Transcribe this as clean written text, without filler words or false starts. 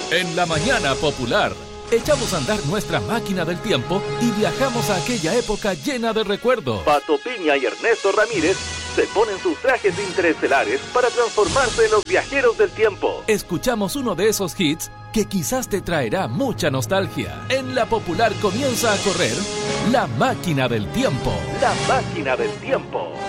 En la mañana popular, echamos a andar nuestra máquina del tiempo y viajamos a aquella época llena de recuerdos. Pato Piña y Ernesto Ramírez se ponen sus trajes interestelares para transformarse en los viajeros del tiempo. Escuchamos uno de esos hits que quizás te traerá mucha nostalgia. En la popular comienza a correr La Máquina del Tiempo. La máquina del tiempo.